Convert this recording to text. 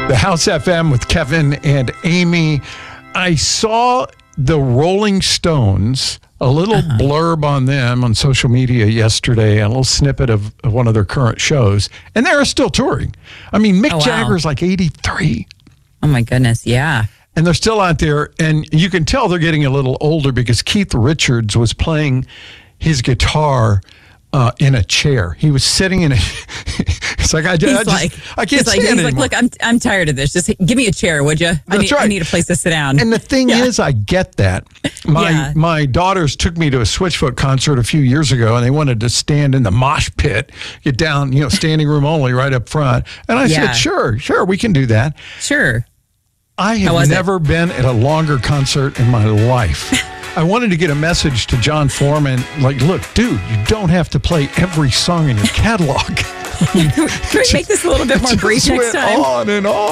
The House FM with Kevin and Amy. I saw the Rolling Stones, a little blurb on them on social media yesterday, a little snippet of one of their current shows, and they're still touring. I mean, Mick Jagger's like 83. Oh, my goodness, yeah. And they're still out there, and you can tell they're getting a little older because Keith Richards was playing his guitar in a chair. He was sitting in a... It's like, I can't stand it anymore. Look, I'm tired of this. Just give me a chair, would you? I need a place to sit down. And the thing is, I get that. My daughters took me to a Switchfoot concert a few years ago, and they wanted to stand in the mosh pit, get down, standing room only right up front. And I said, sure, we can do that. Sure. I have never been at a longer concert in my life. I wanted to get a message to John Foreman, like, look, dude, you don't have to play every song in your catalog. Can we make this a little bit more brief next time? On and on.